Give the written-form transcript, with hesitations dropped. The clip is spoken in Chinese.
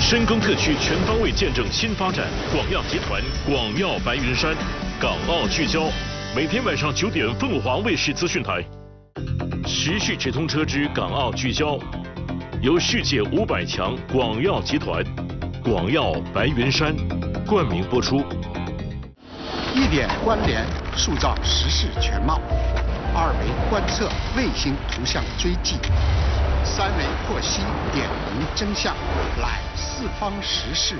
深耕特区，全方位见证新发展。广药集团广药白云山，港澳聚焦。每天晚上9点，凤凰卫视资讯台。时序直通车之港澳聚焦，由世界500强广药集团、广药白云山冠名播出。 1点关联，塑造时事全貌；2维观测，卫星图像追迹；3维获悉，点明真相，来四方时事